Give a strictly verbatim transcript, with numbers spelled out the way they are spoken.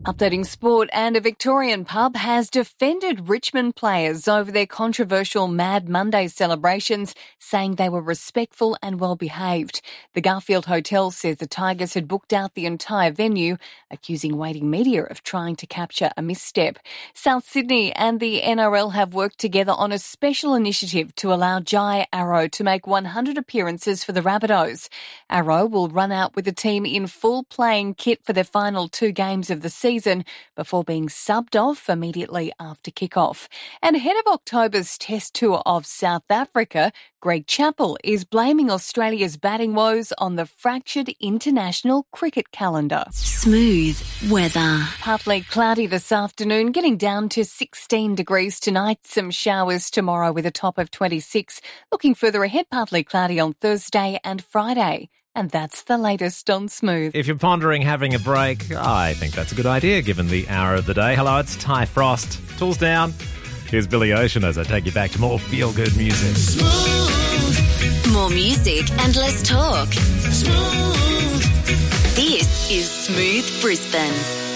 Updating sport, and a Victorian pub has defended Richmond players over their controversial Mad Monday celebrations, saying they were respectful and well behaved. The Garfield Hotel says the Tigers had booked out the entire venue, accusing waiting media of trying to capture a misstep. South Sydney and the N R L have worked together on a special initiative to allow Jai Arrow to make one hundred appearances for the Rabbitohs. Arrow will run out with the team in full playing kit for their final two games of the season, before being subbed off immediately after kick-off. And ahead of October's Test tour of South Africa, Greg Chappell is blaming Australia's batting woes on the fractured international cricket calendar. Smooth weather. Partly cloudy this afternoon, getting down to sixteen degrees tonight. Some showers tomorrow with a top of twenty-six. Looking further ahead, partly cloudy on Thursday and Friday. And that's the latest on Smooth. If you're pondering having a break, I think that's a good idea given the hour of the day. Hello, it's Ty Frost. Tools down. Here's Billy Ocean as I take you back to more feel-good music. Smooth. More music and less talk. Smooth. This is Smooth Brisbane.